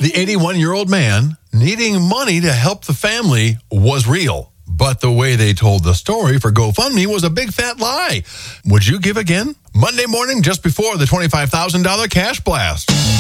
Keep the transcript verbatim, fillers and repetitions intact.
The eighty-one-year-old man needing money to help the family was real. But the way they told the story for GoFundMe was a big fat lie. Would you give again? Monday morning, just before the twenty-five thousand dollars cash blast.